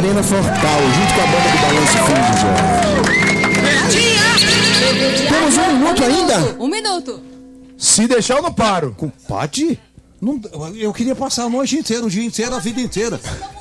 Arena Fortal, junto com a banda do Balanço Fim de Temos 1 minuto ainda? 1 minuto. Se deixar, eu não paro. Compadre? Não, eu queria passar a noite inteira, o dia inteiro, a vida inteira.